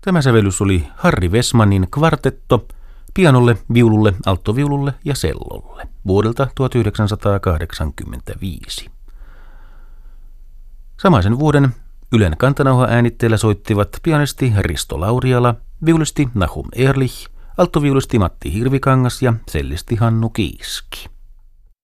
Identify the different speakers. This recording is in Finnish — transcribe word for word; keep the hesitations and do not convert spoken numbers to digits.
Speaker 1: Tämä sävellys oli Harry Wessmanin kvartetto pianolle, viululle, alttoviululle ja cellolle vuodelta tuhatyhdeksänsataakahdeksankymmentäviisi. Samaisen vuoden Ylen kantanauha äänitteellä soittivat pianisti Risto Lauriala, viulisti Nahum Ehrlich, alttoviulisti Matti Hirvikangas ja cellisti Hannu Kiiski.